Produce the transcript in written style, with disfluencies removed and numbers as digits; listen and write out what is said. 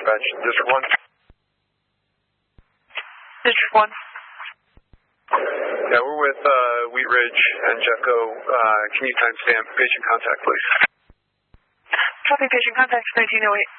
dispatch, District 1. District 1. Yeah, we're with Wheat Ridge and Jeffco. Can you timestamp patient contact, please? Copy, patient contact 1908.